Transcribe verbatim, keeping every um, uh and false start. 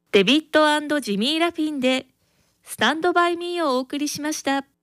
デビッド&ジミー・ラフィンでスタンドバイミーをお送りしました。